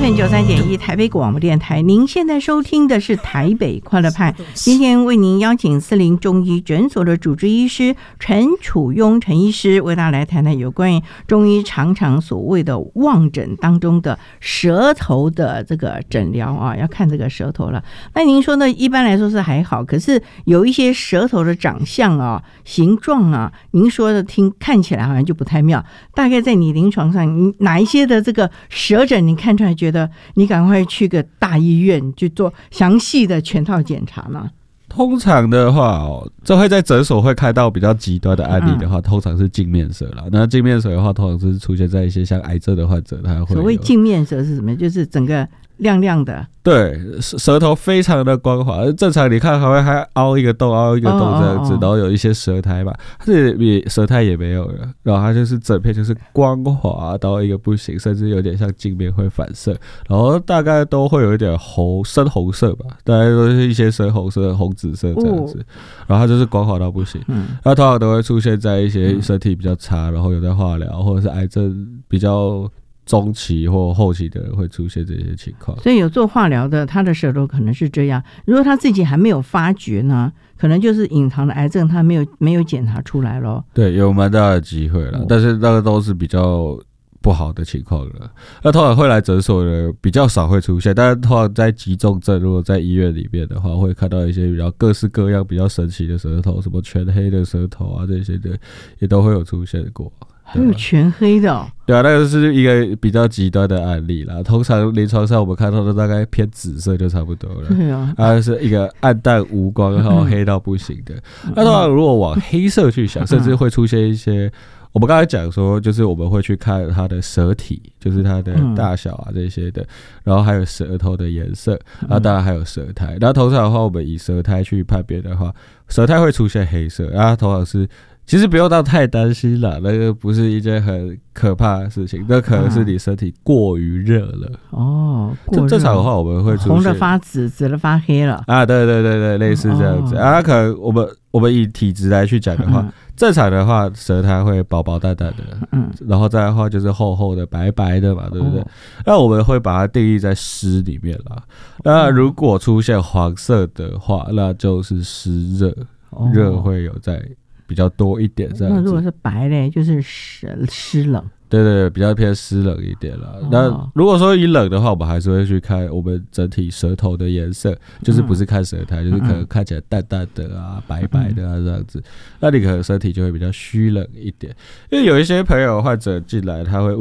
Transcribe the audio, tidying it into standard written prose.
FM93.1台北广播电台，您现在收听的是台北快乐派。今天为您邀请四零中医诊所的主治医师陈楚庸陈医师，为大家来谈谈有关于中医常常所谓的望诊当中的舌头的这个诊疗啊，要看这个舌头了。那您说呢？一般来说是还好，可是有一些舌头的长相啊、形状啊，您说的看起来好像就不太妙。大概在你临床上，你哪一些的这个舌诊你看出来觉得你赶快去个大医院去做详细的全套检查呢？ 通常的话这会在诊所会看到比较极端的案例的话，通常是镜面舌啦。那镜面舌的话，通常是出现在一些像癌症的患者，他会所谓镜面舌是什么？就是整个亮亮的， 对，舌头非常的光滑。正常你看还凹一个洞这样子，然后有一些舌苔嘛，这舌苔也没有了，然后它就是整片就是光滑到一个不行，甚至有点像镜面会反射，然后大概都会有一点深红色吧，大概都是一些深红色、红紫色这样子，然后它就是光滑到不行。它通常都会出现在一些身体比较差，然后有在化疗或者是癌症比较中期或后期的人会出现这些情况。 所以有做化疗的，他的舌头可能是这样。如果他自己还没有发觉呢，可能就是隐藏的癌症，他没有检查出来咯。 对，有蛮大的机会啦，但是那个都是比较不好的情况了。那通常会来诊所的比较少会出现，但是通常在急重症，如果在医院里面的话，会看到一些比较各式各样、比较神奇的舌头，什么全黑的舌头啊这些的，也都会有出现过。 还有全黑的哦？ 对啊，那个是一个比较极端的案例啦。通常临床上我们看到的大概偏紫色就差不多了。 对啊， 它是一个暗淡无光，然后黑到不行的。那通常如果往黑色去想，甚至会出现一些。我们刚才讲说，就是我们会去看它的舌体，就是它的大小啊这些的，然后还有舌头的颜色，然后当然还有舌苔。那通常的话，我们以舌苔去判别的话，舌苔会出现黑色，然后通常是。其实不用到太担心啦，那个不是一件很可怕的事情，那可能是你身体过于热了。 哦，过热。 正常的话，我们会出现红的发紫，紫的发黑了。 啊，对，类似这样子。可能我们以体质来去讲的话，正常的话，舌苔会薄薄淡淡的，然后再来的话就是厚厚的、白白的嘛，对不对？那我们会把它定义在湿里面啦。那如果出现黄色的话，那就是湿热，热会有在。比较多一点这样子。 那如果是白嘞，就是湿冷。 对，比较偏湿冷一点啦。那如果说以冷的话，我们还是会去看我们整体舌头的颜色，就是不是看舌苔，就是可能看起来淡淡的啊、白白的啊这样子。那你可能身体就会比较虚冷一点。因为有一些朋友患者进来，他会